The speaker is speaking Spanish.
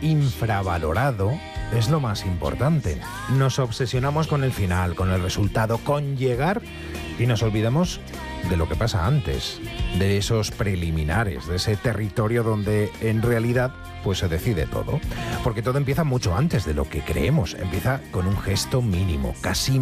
infravalorado es lo más importante. Nos obsesionamos con el final, con el resultado, con llegar y nos olvidamos de lo que pasa antes, de esos preliminares, de ese territorio donde en realidad pues se decide todo. Porque todo empieza mucho antes de lo que creemos. Empieza con un gesto mínimo, casi